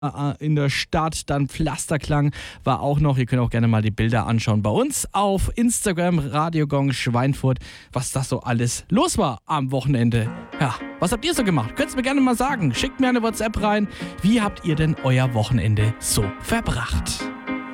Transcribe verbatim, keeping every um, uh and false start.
in der Stadt, dann Pflasterklang war auch noch. Ihr könnt auch gerne mal die Bilder anschauen bei uns auf Instagram, Radio Gong Schweinfurt, was das so alles los war am Wochenende. Ja, was habt ihr so gemacht? Könnt ihr mir gerne mal sagen. Schickt mir eine WhatsApp rein. Wie habt ihr denn euer Wochenende so verbracht?